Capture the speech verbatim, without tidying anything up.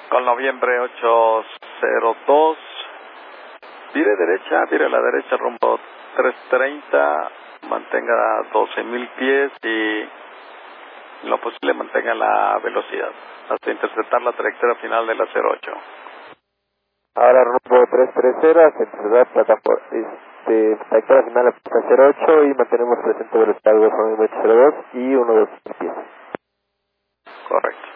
Con noviembre ocho cero dos. Vire derecha, vire a la derecha rumbo tres treinta. Mantenga doce mil pies y en lo posible mantenga la velocidad hasta interceptar la trayectoria final de la cero ocho. Ahora rumbo tres treinta, hasta interceptar plataforma, este, trayectoria final de la cero ocho y mantenemos presente velocidad de ocho cero dos y uno dos mil pies. Correcto.